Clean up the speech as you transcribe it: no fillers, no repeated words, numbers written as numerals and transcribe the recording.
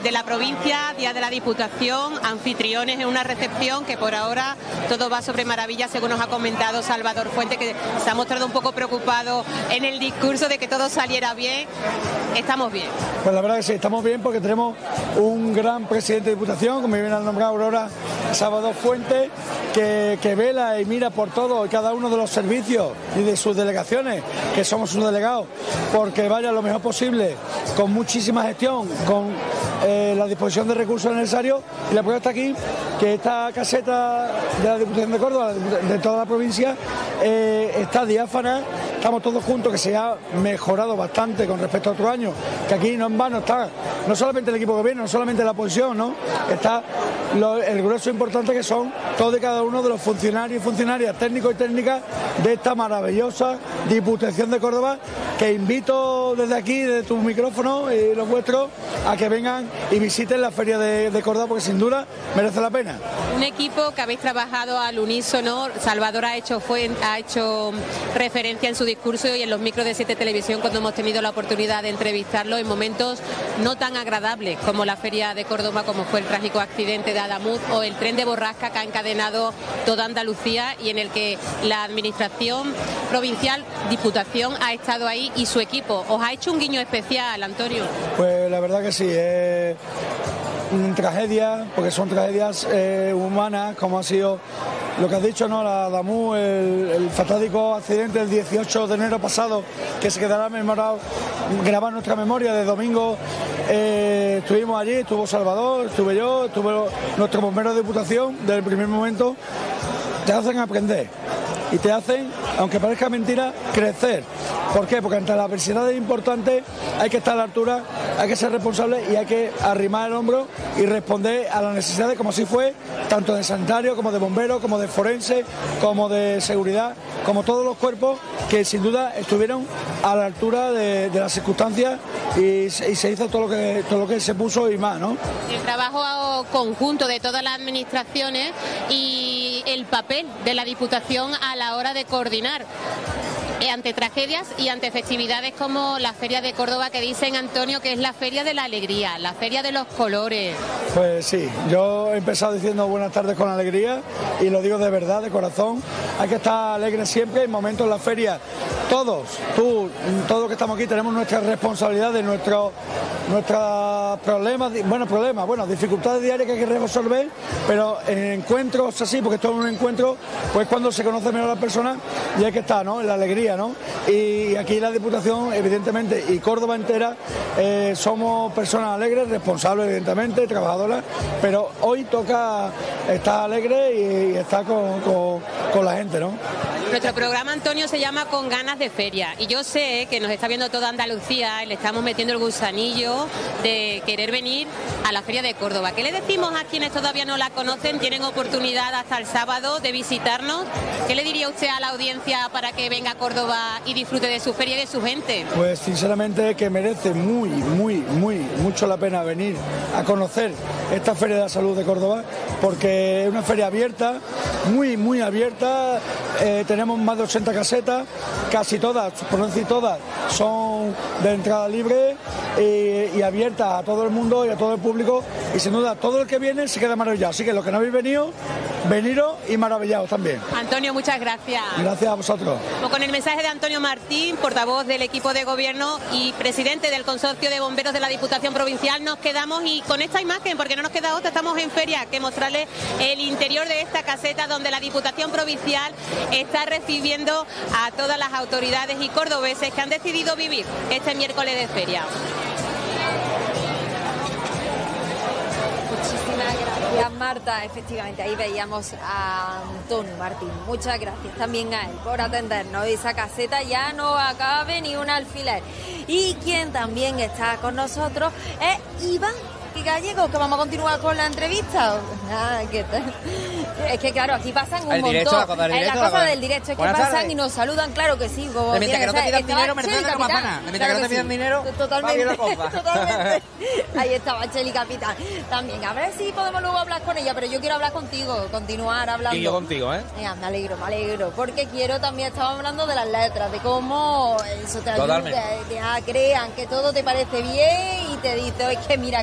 de la provincia, Día de la Diputación, anfitriones en una recepción que por ahora todo va sobre maravilla, según nos ha comentado Salvador Fuente, que se ha mostrado un poco preocupado en el discurso de que todo saliera bien. ¿Estamos bien? Pues la verdad que sí, estamos bien porque tenemos un gran presidente de Diputación, como bien ha nombrado Aurora, Salvador Fuente, que vela y mira por todo y cada uno de los servicios y de sus delegaciones, que somos sus delegados, porque vaya lo mejor posible, con muchísima gestión, con la disposición de recursos necesarios. Y la prueba está aquí, que esta caseta de la Diputación de Córdoba, de toda la provincia, está diáfana. Estamos todos juntos, que se ha mejorado bastante con respecto a otros años, que aquí no en vano está no solamente el equipo que viene, no solamente la oposición, ¿no? Está el grueso importante, que son todos y cada uno de los funcionarios y funcionarias, técnicos y técnicas de esta maravillosa Diputación de Córdoba, que invito desde aquí, desde tu micrófono y los vuestros, a que vengan y visiten la Feria de Córdoba, porque sin duda merece la pena. Un equipo que habéis trabajado al unísono. Salvador ha hecho referencia en su discurso y en los micros de 7 Televisión, cuando hemos tenido la oportunidad de entrevistarlo, en momentos no tan agradables como la Feria de Córdoba, como fue el trágico accidente de Adamuz o el tren de borrasca que ha encadenado toda Andalucía, y en el que la administración provincial, Diputación, ha estado ahí, y su equipo. ¿Os ha hecho un guiño especial, Antonio? Pues la verdad que sí, tragedia, porque son tragedias humanas, como ha sido lo que has dicho, ¿no? La Adamuz, el fatídico accidente del 18 de enero pasado, que se quedará grabado en nuestra memoria. De domingo estuvimos allí, estuvo Salvador, estuve yo, estuvo nuestro bombero de Diputación. Desde el primer momento te hacen aprender y te hacen, aunque parezca mentira, crecer. ¿Por qué? Porque ante la adversidad es importante, hay que estar a la altura, hay que ser responsable y hay que arrimar el hombro y responder a las necesidades, como así fue, tanto de sanitario, como de bomberos, como de forense, como de seguridad, como todos los cuerpos que sin duda estuvieron a la altura de las circunstancias, y se hizo todo lo que se puso y más, ¿no? El trabajo conjunto de todas las administraciones y el papel de la Diputación a la hora de coordinar ante tragedias y ante festividades como la Feria de Córdoba, que dicen, Antonio, que es la feria de la alegría, la feria de los colores. Pues sí, yo he empezado diciendo buenas tardes con alegría, y lo digo de verdad, de corazón. Hay que estar alegres siempre en momentos en la feria. Todos los que estamos aquí tenemos nuestras responsabilidades, nuestros problemas, dificultades diarias que hay que resolver, pero en encuentros así, porque esto es un encuentro, pues cuando se conoce mejor a la persona, y hay que estar, ¿no?, en la alegría, ¿no? Y aquí la Diputación, evidentemente, y Córdoba entera, somos personas alegres, responsables, evidentemente, trabajadoras, pero hoy toca estar alegre y estar con la gente, ¿no? Nuestro programa, Antonio, se llama Con Ganas de Feria, y yo sé que nos está viendo toda Andalucía y le estamos metiendo el gusanillo de querer venir a la Feria de Córdoba. ¿Qué le decimos a quienes todavía no la conocen, tienen oportunidad hasta el sábado de visitarnos? ¿Qué le diría usted a la audiencia para que venga a Córdoba y disfrute de su feria y de su gente? Pues sinceramente que merece mucho la pena venir a conocer esta Feria de la Salud de Córdoba, porque es una feria abierta, muy abierta. Tenemos más de 80 casetas, casi todas, por no decir todas, son de entrada libre y abiertas a todo el mundo y a todo el público, y sin duda todo el que viene se queda maravillado. Así que los que no habéis venido, veniros y maravillados también. Antonio, muchas gracias. Gracias a vosotros. Con el mensaje de Antonio Martín, portavoz del equipo de gobierno y presidente del Consorcio de Bomberos de la Diputación Provincial, nos quedamos, y con esta imagen, porque no nos queda otra, estamos en feria, que mostrarles el interior de esta caseta donde la Diputación Provincial está recibiendo a todas las autoridades y cordobeses que han decidido vivir este miércoles de feria. Muchísimas gracias, Marta. Efectivamente, ahí veíamos a Antonio Martín. Muchas gracias también a él por atendernos. Esa caseta ya no acabe ni un alfiler. Y quien también está con nosotros es Iván Gallego, que vamos a continuar con la entrevista. ¿Qué tal? Es que claro, aquí pasan un montón. Es la cosa del directo, es que pasan y nos saludan, claro que sí. Mientras que no te pidan dinero, Mercedes de Guapana. Mientras que no te pidan dinero, totalmente. Ahí estaba Cheli Capitán. También, a ver si podemos luego hablar con ella, pero yo quiero hablar contigo, continuar hablando. Y yo contigo, Me alegro, porque quiero también, estaba hablando de las letras, de cómo eso te ayuda, te crean que todo te parece bien y te dice, es que mira,